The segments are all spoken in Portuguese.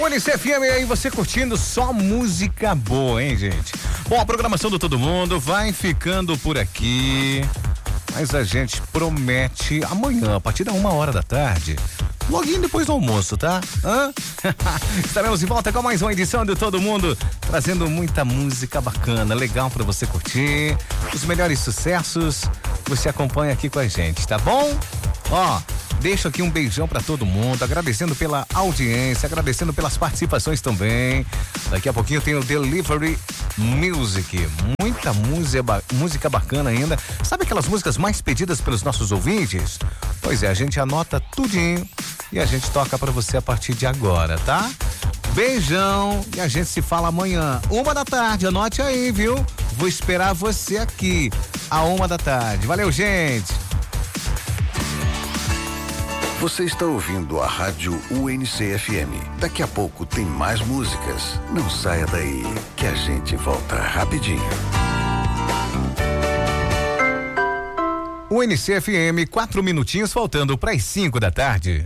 UNICE-FM aí, você curtindo só música boa, hein, gente? Bom, a programação do Todo Mundo vai ficando por aqui, mas a gente promete amanhã, a partir da 1h da tarde, loguinho depois do almoço, tá? Estaremos de volta com mais uma edição do Todo Mundo, trazendo muita música bacana, legal pra você curtir, os melhores sucessos, você acompanha aqui com a gente, tá bom? Deixo aqui um beijão pra todo mundo, agradecendo pela audiência, agradecendo pelas participações também. Daqui a pouquinho tem o Delivery Music, muita música bacana ainda. Sabe aquelas músicas mais pedidas pelos nossos ouvintes? Pois é, a gente anota tudinho e a gente toca pra você a partir de agora, tá? Beijão e a gente se fala amanhã, 1h da tarde, anote aí, viu? Vou esperar você aqui, à 1h da tarde. Valeu, gente! Você está ouvindo a Rádio UNICE-FM. Daqui a pouco tem mais músicas. Não saia daí, que a gente volta rapidinho. UNICE-FM, 4 minutinhos faltando para as 5 da tarde.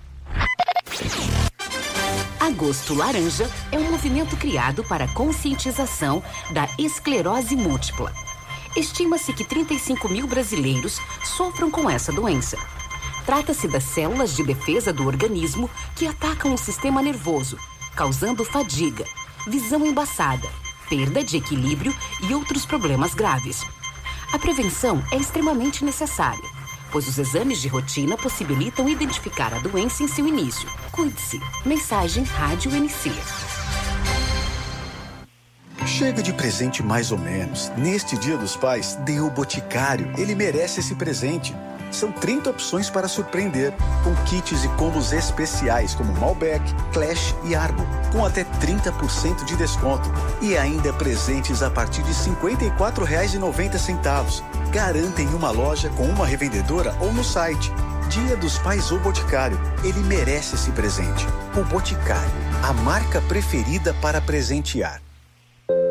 Agosto Laranja é um movimento criado para a conscientização da esclerose múltipla. Estima-se que 35 mil brasileiros sofram com essa doença. Trata-se das células de defesa do organismo que atacam o sistema nervoso, causando fadiga, visão embaçada, perda de equilíbrio e outros problemas graves. A prevenção é extremamente necessária, pois os exames de rotina possibilitam identificar a doença em seu início. Cuide-se. Mensagem Rádio UNICE. Chega de presente mais ou menos. Neste Dia dos Pais, dê o Boticário. Ele merece esse presente. São 30 opções para surpreender, com kits e combos especiais como Malbec, Clash e Argo, com até 30% de desconto. E ainda presentes a partir de R$ 54,90. Garanta em uma loja com uma revendedora ou no site. Dia dos Pais ou Boticário. Ele merece esse presente. O Boticário, a marca preferida para presentear.